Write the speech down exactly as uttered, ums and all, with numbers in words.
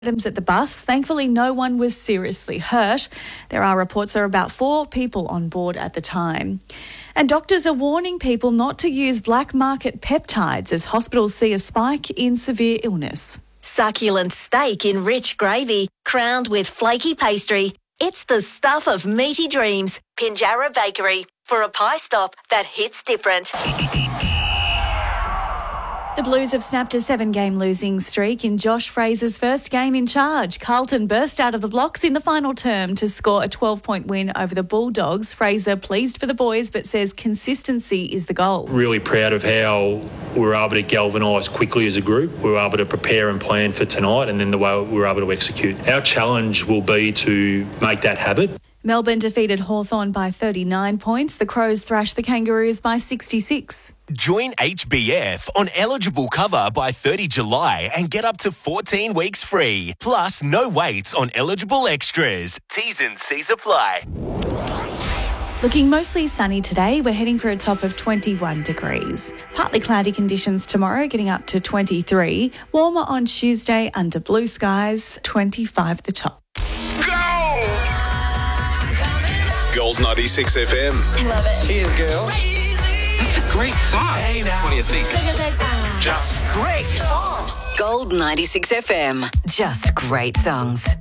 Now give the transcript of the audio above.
items at the bus. Thankfully, no one was seriously hurt. There are reports there were about four people on board at the time. And doctors are warning people not to use black market peptides as hospitals see a spike in severe illness. Succulent steak in rich gravy, crowned with flaky pastry. It's the stuff of meaty dreams. Pinjarra Bakery, for a pie stop that hits different. The Blues have snapped a seven-game losing streak in Josh Fraser's first game in charge. Carlton burst out of the blocks in the final term to score a twelve-point win over the Bulldogs. Fraser pleased for the boys but says consistency is the goal. Really proud of how we were able to galvanise quickly as a group. We were able to prepare and plan for tonight, and then the way we were able to execute. Our challenge will be to make that habit. Melbourne defeated Hawthorn by thirty-nine points. The Crows thrashed the Kangaroos by sixty-six. Join H B F on eligible cover by thirtieth of July and get up to fourteen weeks free. Plus, no waits on eligible extras. T's and C's apply. Looking mostly sunny today. We're heading for a top of twenty-one degrees. Partly cloudy conditions tomorrow, getting up to twenty-three. Warmer on Tuesday under blue skies, twenty-five at the top. Gold ninety-six F M. Love it. Cheers, girls. That's a great song. Hey now. What do you think? Just great songs. Gold ninety-six F M. Just great songs.